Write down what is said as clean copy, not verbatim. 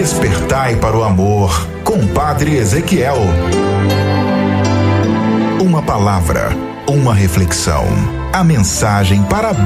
Despertai para o amor, com Padre Ezequiel. Uma palavra, uma reflexão. A mensagem para